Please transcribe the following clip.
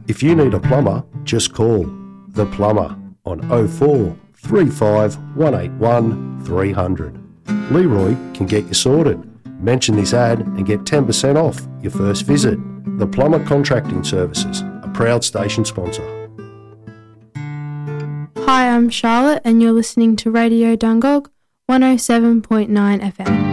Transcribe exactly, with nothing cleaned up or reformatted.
If you need a plumber, just call The Plumber on oh four three five one eight one three hundred. Leroy can get you sorted. Mention this ad and get ten percent off your first visit. The Plumber Contracting Services, a proud station sponsor. Hi, I'm Charlotte and you're listening to Radio Dungog one oh seven point nine F M.